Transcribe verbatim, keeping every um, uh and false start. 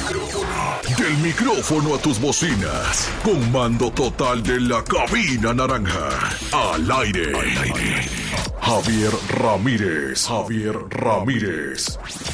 Del micrófono a tus bocinas, con mando total de la cabina naranja. Al aire. Al aire. Javier Ramírez. Javier Ramírez.